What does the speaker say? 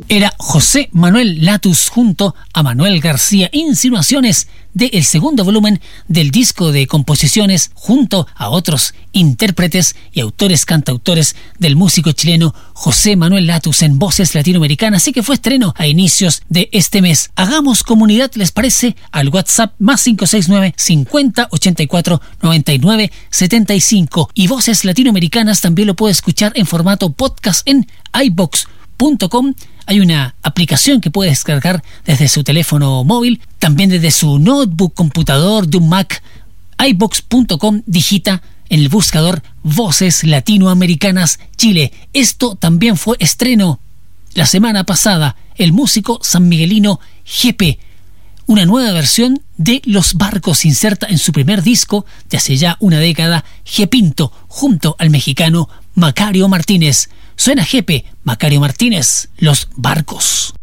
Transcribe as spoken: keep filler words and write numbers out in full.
Era José Manuel Latus junto a Manuel García, Insinuaciones, del segundo volumen del disco de composiciones junto a otros intérpretes y autores cantautores del músico chileno José Manuel Latus en Voces Latinoamericanas, así que fue estreno a inicios de este mes. Hagamos comunidad, ¿les parece? Al WhatsApp más cinco seis nueve, cincuenta, ochenta y cuatro, noventa y nueve, setenta y cinco, y Voces Latinoamericanas también lo puede escuchar en formato podcast en i box punto com. Hay una aplicación que puede descargar desde su teléfono móvil, también desde su notebook, computador, de un Mac. i box punto com, digita en el buscador Voces Latinoamericanas Chile. Esto también fue estreno la semana pasada. El músico sanmiguelino Jepe, una nueva versión de Los Barcos, inserta en su primer disco de hace ya una década, Jepinto, junto al mexicano Macario Martínez. Suena Jepe, Macario Martínez, Los Barcos.